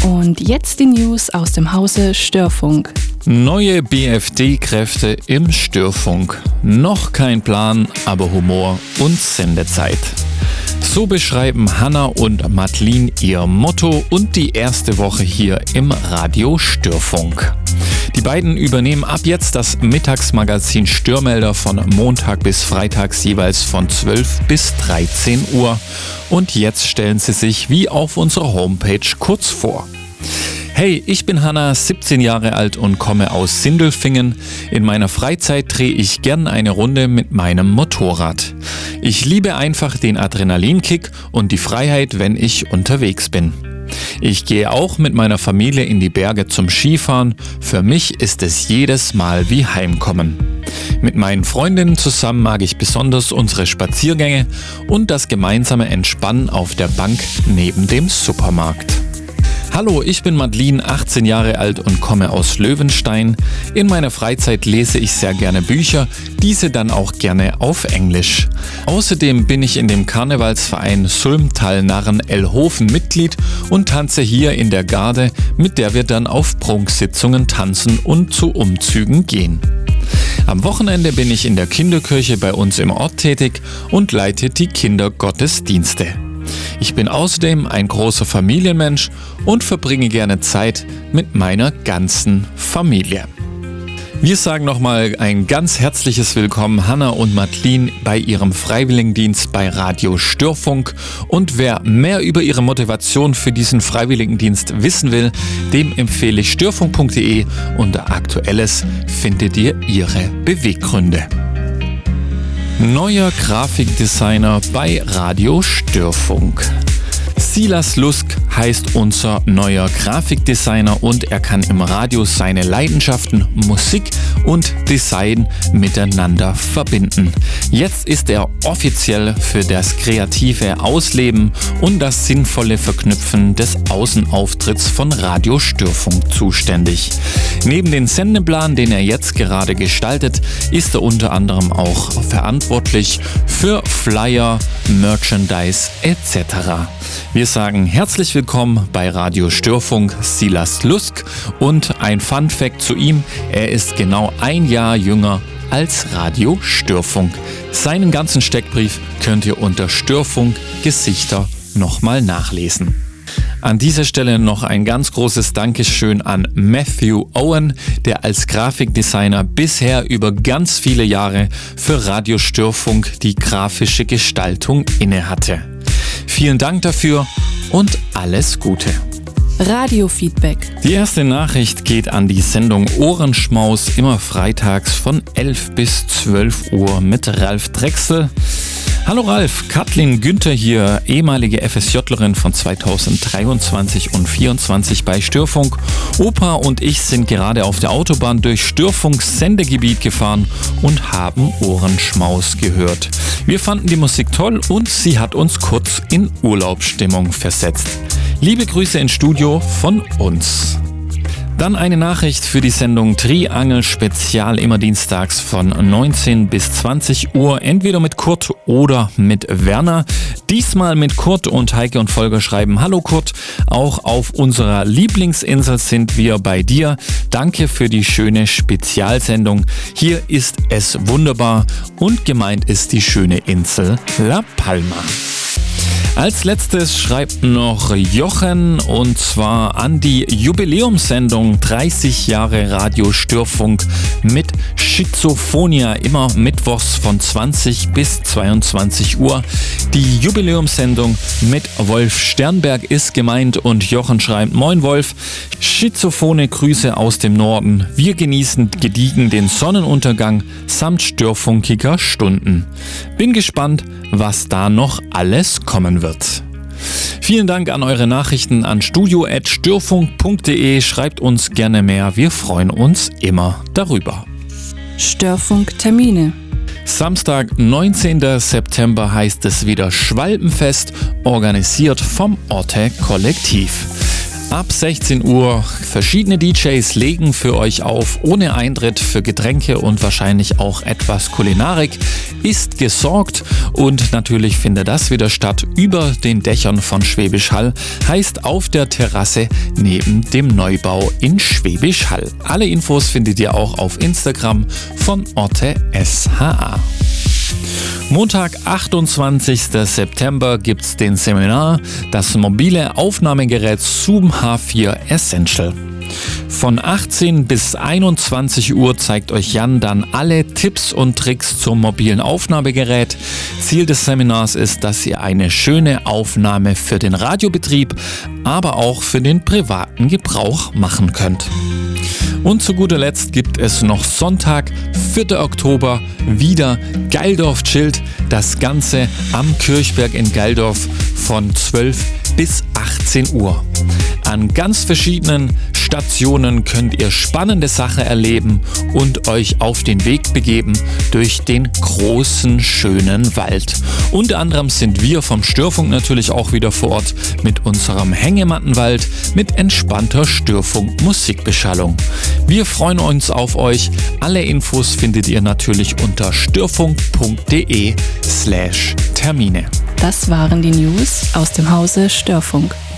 Und jetzt die News aus dem Hause Störfunk. Neue BFD-Kräfte im Störfunk. Noch kein Plan, aber Humor und Sendezeit. So beschreiben Hanna und Madeline ihr Motto und die erste Woche hier im Radio Störfunk. Die beiden übernehmen ab jetzt das Mittagsmagazin Störmelder von Montag bis Freitags jeweils von 12 bis 13 Uhr. Und jetzt stellen sie sich wie auf unserer Homepage kurz vor. Hey, ich bin Hanna, 17 Jahre alt und komme aus Sindelfingen. In meiner Freizeit drehe ich gern eine Runde mit meinem Motorrad. Ich liebe einfach den Adrenalinkick und die Freiheit, wenn ich unterwegs bin. Ich gehe auch mit meiner Familie in die Berge zum Skifahren. Für mich ist es jedes Mal wie Heimkommen. Mit meinen Freundinnen zusammen mag ich besonders unsere Spaziergänge und das gemeinsame Entspannen auf der Bank neben dem Supermarkt. Hallo, ich bin Madeline, 18 Jahre alt und komme aus Löwenstein. In meiner Freizeit lese ich sehr gerne Bücher, diese dann auch gerne auf Englisch. Außerdem bin ich in dem Karnevalsverein Sulmtal-Narren-Ellhofen Mitglied und tanze hier in der Garde, mit der wir dann auf Prunksitzungen tanzen und zu Umzügen gehen. Am Wochenende bin ich in der Kinderkirche bei uns im Ort tätig und leite die Kindergottesdienste. Ich bin außerdem ein großer Familienmensch und verbringe gerne Zeit mit meiner ganzen Familie. Wir sagen nochmal ein ganz herzliches Willkommen Hanna und Madeline bei ihrem Freiwilligendienst bei Radio Störfunk. Und wer mehr über ihre Motivation für diesen Freiwilligendienst wissen will, dem empfehle ich störfunk.de. Unter Aktuelles findet ihr ihre Beweggründe. Neuer Grafikdesigner bei Radio Störfunk. Silas Lusk heißt unser neuer Grafikdesigner und er kann im Radio seine Leidenschaften Musik und Design miteinander verbinden. Jetzt ist er offiziell für das kreative Ausleben und das sinnvolle Verknüpfen des Außenauftritts von Radio Störfunk zuständig. Neben dem Sendeplan, den er jetzt gerade gestaltet, ist er unter anderem auch verantwortlich für Flyer, Merchandise etc. Wir sagen herzlich willkommen bei Radio Störfunk Silas Lusk und ein Fun-Fact zu ihm, er ist genau ein Jahr jünger als Radio Störfunk. Seinen ganzen Steckbrief könnt ihr unter Störfunk Gesichter nochmal nachlesen. An dieser Stelle noch ein ganz großes Dankeschön an Matthew Owen, der als Grafikdesigner bisher über ganz viele Jahre für Radio Störfunk die grafische Gestaltung innehatte. Vielen Dank dafür und alles Gute. Radiofeedback. Die erste Nachricht geht an die Sendung Ohrenschmaus, immer freitags von 11 bis 12 Uhr mit Ralf Drechsel. Hallo Ralf, Kathleen Günther hier, ehemalige FSJlerin von 2023 und 2024 bei Störfunk. Opa und ich sind gerade auf der Autobahn durch Störfunks Sendegebiet gefahren und haben Ohrenschmaus gehört. Wir fanden die Musik toll und sie hat uns kurz in Urlaubsstimmung versetzt. Liebe Grüße ins Studio von uns. Dann eine Nachricht für die Sendung Triangel Spezial, immer dienstags von 19 bis 20 Uhr, entweder mit Kurt oder mit Werner. Diesmal mit Kurt und Heike und Volker schreiben: Hallo Kurt, auch auf unserer Lieblingsinsel sind wir bei dir. Danke für die schöne Spezialsendung. Hier ist es wunderbar und gemeint ist die schöne Insel La Palma. Als letztes schreibt noch Jochen und zwar an die Jubiläumssendung 30 Jahre Radio Störfunk mit Schizophonia, immer mittwochs von 20 bis 22 Uhr. Die Jubiläumssendung mit Wolf Sternberg ist gemeint und Jochen schreibt: Moin Wolf, schizophone Grüße aus dem Norden. Wir genießen gediegen den Sonnenuntergang samt störfunkiger Stunden. Bin gespannt, was da noch alles kommen wird. Vielen Dank an eure Nachrichten an studio@störfunk.de. Schreibt uns gerne mehr, wir freuen uns immer darüber. Störfunk-Termine. Samstag, 19. September heißt es wieder Schwalbenfest, organisiert vom Orte Kollektiv. Ab 16 Uhr verschiedene DJs legen für euch auf, ohne Eintritt, für Getränke und wahrscheinlich auch etwas Kulinarik ist gesorgt und natürlich findet das wieder statt über den Dächern von Schwäbisch Hall, heißt auf der Terrasse neben dem Neubau in Schwäbisch Hall. Alle Infos findet ihr auch auf Instagram von Orte SHA. Montag, 28. September gibt's den Seminar Das mobile Aufnahmegerät Zoom H4 Essential. Von 18 bis 21 Uhr zeigt euch Jan dann alle Tipps und Tricks zum mobilen Aufnahmegerät. Ziel des Seminars ist, dass ihr eine schöne Aufnahme für den Radiobetrieb, aber auch für den privaten Gebrauch machen könnt. Und zu guter Letzt gibt es noch Sonntag, 4. Oktober, wieder Geildorf chillt. Das Ganze am Kirchberg in Geildorf von 12 bis 18 Uhr. An ganz verschiedenen Stationen könnt ihr spannende Sachen erleben und euch auf den Weg begeben durch den großen, schönen Wald. Unter anderem sind wir vom Störfunk natürlich auch wieder vor Ort mit unserem Hängemattenwald mit entspannter Störfunk-Musikbeschallung. Wir freuen uns auf euch. Alle Infos findet ihr natürlich unter störfunk.de/Termine. Das waren die News aus dem Hause Störfunk.